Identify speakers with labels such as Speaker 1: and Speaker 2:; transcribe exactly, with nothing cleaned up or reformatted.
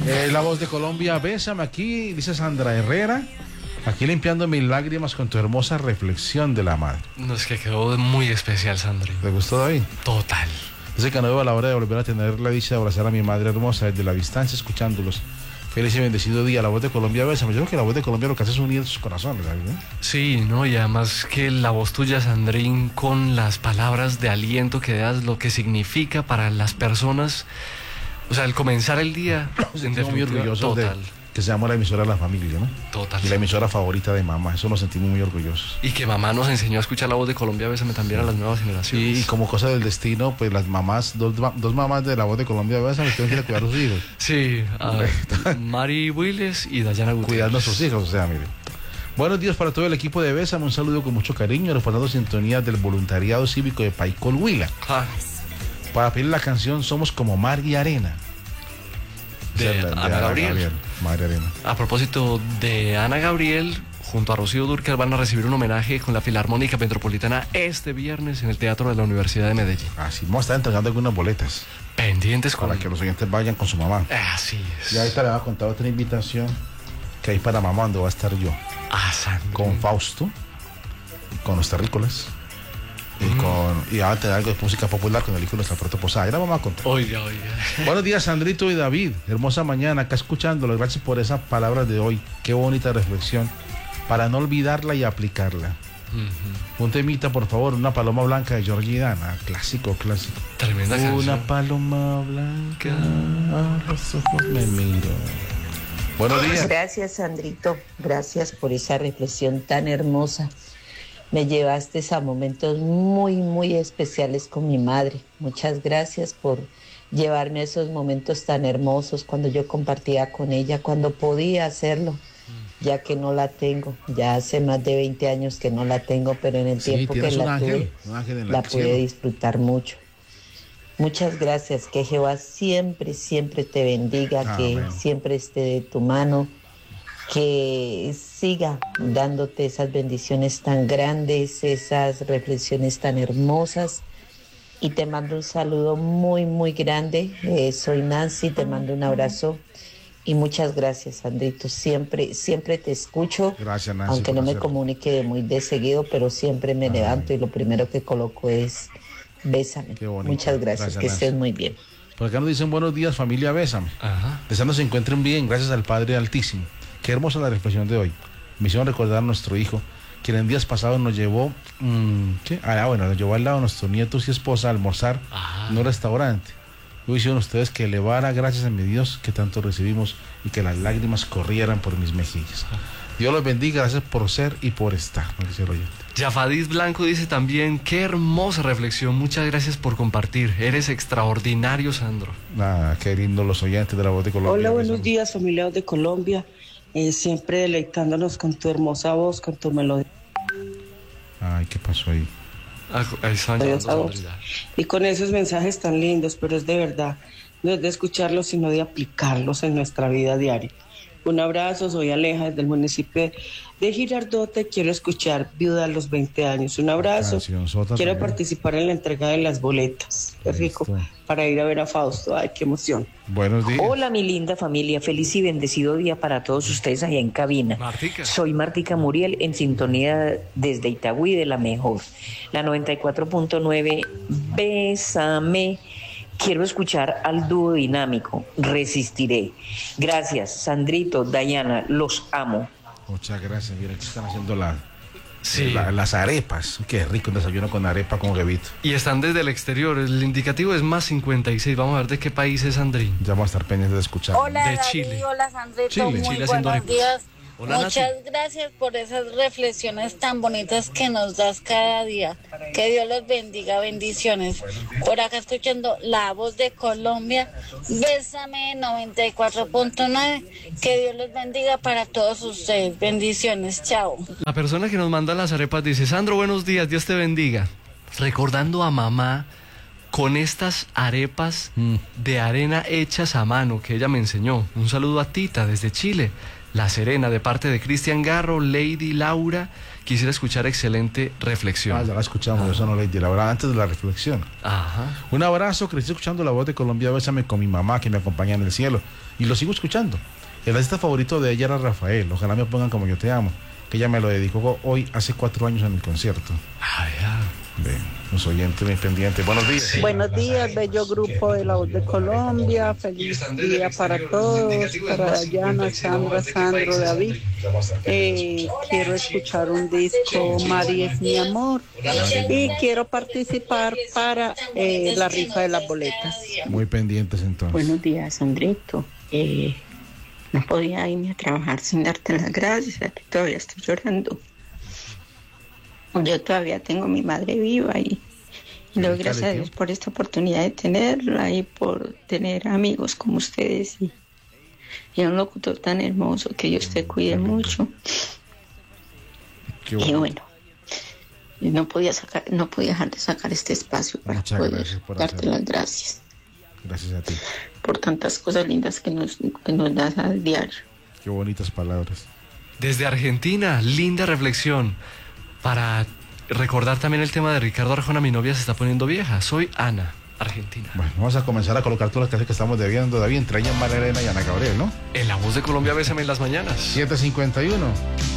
Speaker 1: Eh, la voz de Colombia, bésame aquí, dice Sandra Herrera. Aquí limpiando mis lágrimas con tu hermosa reflexión de la madre.
Speaker 2: No, es que quedó muy especial, Sandri.
Speaker 1: ¿Te gustó, David?
Speaker 2: Total.
Speaker 1: Dice que no veo a la hora de volver a tener la dicha de abrazar a mi madre hermosa desde la distancia escuchándolos. Feliz y bendecido día, la voz de Colombia, bésame. Yo creo que la voz de Colombia lo que hace es unir sus corazones, ¿sabes? ¿Eh?
Speaker 2: Sí, no, y además que la voz tuya, Sandrín, con las palabras de aliento que das, lo que significa para las personas, o sea, el comenzar el día, en
Speaker 1: muy orgullosos de que seamos la emisora de la familia, ¿no?
Speaker 2: Total.
Speaker 1: Y la emisora favorita de mamá, eso nos sentimos muy orgullosos.
Speaker 2: Y que mamá nos enseñó a escuchar la voz de Colombia, bésame también a las nuevas generaciones.
Speaker 1: Y, y como cosa del destino, pues las mamás, dos, dos mamás de la voz de Colombia, bésame, tienen que ir a cuidar a sus hijos.
Speaker 2: Sí, a Mari Willes y Dayana Gutiérrez.
Speaker 1: Cuidando a sus hijos, o sea, mire. Buenos días para todo el equipo de Bésame, un saludo con mucho cariño, reportando sintonía del voluntariado cívico de Paicol, Huila.
Speaker 2: Ah.
Speaker 1: Para pedir la canción Somos como mar y arena.
Speaker 2: De, de Ana, Ana Gabriel. Gabriel
Speaker 1: Madre Arena.
Speaker 2: A propósito de Ana Gabriel, junto a Rocío Dúrcal van a recibir un homenaje con la Filarmónica Metropolitana este viernes en el Teatro de la Universidad de Medellín.
Speaker 1: Así, vamos a estar entregando algunas boletas.
Speaker 2: Pendientes con...
Speaker 1: Para que los oyentes vayan con su mamá.
Speaker 2: Así es.
Speaker 1: Y ahorita le voy a contar otra invitación que hay para mamá, donde va a estar yo.
Speaker 2: Ah, Sandra.
Speaker 1: Con Fausto, con los terrícolas. Y, mm. con, y van a tener algo de música popular con el hijo de nuestra Puerto Posada. Ya la vamos a contar.
Speaker 2: Oiga, oiga.
Speaker 1: Buenos días, Sandrito y David. Hermosa mañana, acá escuchándolos. Gracias por esas palabras de hoy. Qué bonita reflexión. Para no olvidarla y aplicarla. Uh-huh. Un temita, por favor. Una paloma blanca de Georgie Dana. Clásico, clásico.
Speaker 2: Tremenda
Speaker 1: Una
Speaker 2: canción.
Speaker 1: Una paloma blanca. A los ojos me miro. Buenos días.
Speaker 3: Gracias, Sandrito. Gracias por esa reflexión tan hermosa. Me llevaste a momentos muy, muy especiales con mi madre. Muchas gracias por llevarme a esos momentos tan hermosos cuando yo compartía con ella, cuando podía hacerlo, ya que no la tengo. Ya hace más de veinte años que no la tengo, pero en el sí, tiempo que la ángel, tuve, la pude disfrutar mucho. Muchas gracias. Que Jehová siempre, siempre te bendiga, ah, que bueno. siempre esté de tu mano, que siga dándote esas bendiciones tan grandes, esas reflexiones tan hermosas. Y te mando un saludo muy, muy grande. Eh, soy Nancy, te mando un abrazo. Y muchas gracias, Sandrito. Siempre, siempre te escucho.
Speaker 1: Gracias, Nancy,
Speaker 3: aunque no me comunique muy de seguido, pero siempre me Ay. levanto y lo primero que coloco es Bésame. Muchas gracias, gracias que estés muy bien.
Speaker 1: Por acá nos dicen buenos días, familia Bésame.
Speaker 2: Ajá.
Speaker 1: Deseando se encuentren bien, gracias al Padre Altísimo. Qué hermosa la reflexión de hoy. Me hicieron recordar a nuestro hijo, quien en días pasados nos llevó, mmm, ¿qué? Ah, bueno, nos llevó al lado de nuestros nietos y esposa a almorzar Ajá. en un restaurante. Hoy hicieron ustedes que elevara gracias a mi Dios que tanto recibimos y que las lágrimas corrieran por mis mejillas. Dios los bendiga, gracias por ser y por estar.
Speaker 2: Yafadís Blanco dice también, qué hermosa reflexión, muchas gracias por compartir, eres extraordinario, Sandro.
Speaker 1: Nada, qué lindo los oyentes de la voz de Colombia.
Speaker 4: Hola, buenos días, familia de Colombia, eh, siempre deleitándonos con tu hermosa voz, con tu melodía.
Speaker 1: Ay, ¿qué pasó ahí?
Speaker 2: Ah, ahí están llamando,
Speaker 4: y con esos mensajes tan lindos, pero es de verdad, no es de escucharlos, sino de aplicarlos en nuestra vida diaria. Un abrazo, soy Aleja desde el municipio de Girardota, quiero escuchar Viuda a los veinte años. Un abrazo, quiero también. participar en la entrega de las boletas. Qué rico, para ir a ver a Fausto, ay, qué emoción.
Speaker 1: Buenos días.
Speaker 5: Hola, mi linda familia, feliz y bendecido día para todos ustedes allá en cabina.
Speaker 2: Martica.
Speaker 5: Soy Martica Muriel, en sintonía desde Itagüí de la mejor, la noventa y cuatro punto nueve, Bésame. Quiero escuchar al dúo dinámico, Resistiré. Gracias, Sandrito, Dayana, los amo.
Speaker 1: Muchas gracias, miren que están haciendo la,
Speaker 2: sí.
Speaker 1: la, las arepas. Qué rico un desayuno con arepa con huevito.
Speaker 2: Y están desde el exterior, el indicativo es más cincuenta y seis, vamos a ver de qué país es Sandrín.
Speaker 1: Ya vamos a estar pendientes de escuchar.
Speaker 6: Hola,
Speaker 2: de
Speaker 6: David,
Speaker 2: Chile.
Speaker 6: Hola, Sandrito,
Speaker 2: Chile.
Speaker 6: muy
Speaker 2: Chile
Speaker 6: buenos días.
Speaker 2: Hola,
Speaker 6: Muchas
Speaker 2: Nati.
Speaker 6: gracias por esas reflexiones tan bonitas que nos das cada día. Que Dios los bendiga, bendiciones. Por acá escuchando La Voz de Colombia, Bésame noventa y cuatro punto nueve. Que Dios los bendiga para todos ustedes. Bendiciones, chao.
Speaker 2: La persona que nos manda las arepas dice, Sandro, buenos días, Dios te bendiga. Recordando a mamá con estas arepas mm. de arena hechas a mano que ella me enseñó. Un saludo a Tita desde Chile. La Serena, de parte de Cristian Garro. Lady Laura, quisiera escuchar excelente reflexión.
Speaker 1: Ah, ya la escuchamos, eso no, Lady Laura, antes de la reflexión.
Speaker 2: Ajá.
Speaker 1: Un abrazo, crecí escuchando la voz de Colombia, bésame con mi mamá que me acompaña en el cielo. Y lo sigo escuchando. El artista favorito de ella era Rafael, ojalá me pongan como yo te amo, que ella me lo dedicó hoy hace cuatro años en el concierto.
Speaker 2: Ah, ya.
Speaker 1: De los oyentes, mis pendientes. Buenos días.
Speaker 7: Sí. Buenos días, bello grupo de La Voz de Colombia. Feliz día para todos, para Dayana, Sandra, Sandro, David. Eh, quiero escuchar un disco, María es mi amor. Y quiero participar para eh, la rifa de las boletas.
Speaker 1: Muy pendientes entonces.
Speaker 8: Buenos días, Andrito. Eh, no podía irme a trabajar sin darte las gracias, todavía estoy llorando. Yo todavía tengo a mi madre viva y, y le doy gracias a Dios por esta oportunidad de tenerla y por tener amigos como ustedes y, y un locutor tan hermoso, que Dios te cuide mucho.
Speaker 1: Qué bueno.
Speaker 8: Y bueno, no podía sacar, no podía dejar de sacar este espacio para
Speaker 1: Muchas
Speaker 8: poder
Speaker 1: por
Speaker 8: darte
Speaker 1: hacerlo.
Speaker 8: las gracias.
Speaker 1: Gracias a ti.
Speaker 8: Por tantas cosas lindas que nos, que nos das al diario.
Speaker 1: Qué bonitas palabras.
Speaker 2: Desde Argentina, linda reflexión. Para recordar también el tema de Ricardo Arjona, mi novia se está poniendo vieja. Soy Ana, Argentina.
Speaker 1: Bueno, vamos a comenzar a colocar todas las canciones que estamos debiendo, David, entre ellas María Elena y Ana Gabriel, ¿no?
Speaker 2: En La Voz de Colombia, bésame en las mañanas.
Speaker 1: siete cincuenta y uno.